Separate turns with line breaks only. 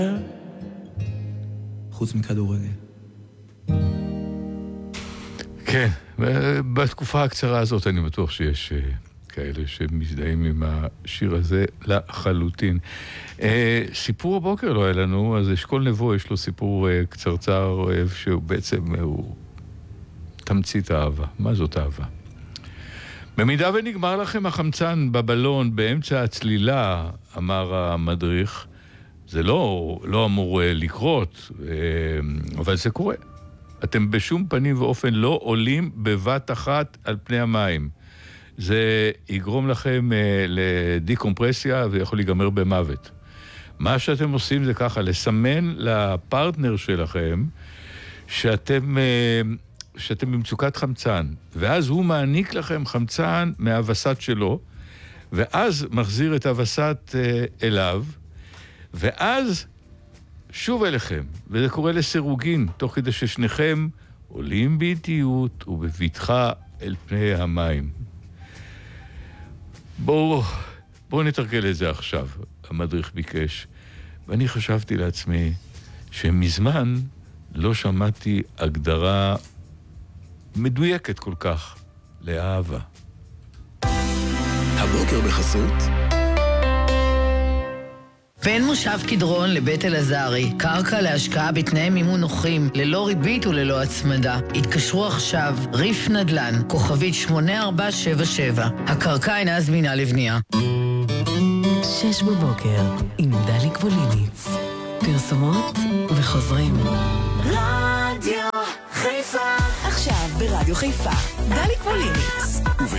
חוץ מכדורגל.
כן, בתקופה הקצרה הזאת אני בטוח שיש כאלה שמזדהים עם השיר הזה לחלוטין. סיפור הבוקר לא היה לנו, אז אשכול נבו יש לו סיפור קצרצר שהוא בעצם הוא תמצית האהבה. מה זאת אהבה? במידה ונגמר לכם החמצן בבלון באמצע הצלילה, אמר המדריך, זה לא אמור לקרות, אבל זה קורה. אתם בשום פנים ואופן לא עולים בבת אחת על פני המים. זה יגרום לכם לדיקומפרסיה ויכול להיגמר במוות. מה שאתם עושים זה ככה, לסמן לפרטנר שלכם שאתם במצוקת חמצן, ואז הוא מעניק לכם חמצן מהווסת שלו, ואז מחזיר את הווסת אליו, ואז שוב אליכם, וזה קורה לסירוגין, תוך כדי ששניכם עולים באיטיות ובבטחה אל פני המים. בואו נתרגל את זה עכשיו, המדריך ביקש. ואני חשבתי לעצמי שמזמן לא שמעתי הגדרה מדויקת כל כך לאהבה.
הבוקר בחסות
בין מושב קדרון לבית אלעזרי, קרקע להשקעה בתנאי מימון נוחים, ללא ריבית וללא הצמדה. התקשרו עכשיו, ריף נדל"ן, כוכבית 8477. הקרקע אינה זמינה לבנייה.
6 בבוקר, עם דלי קבוליניץ. פרסומות וחוזרים.
רדיו חיפה. עכשיו ברדיו חיפה, דלי קבוליניץ.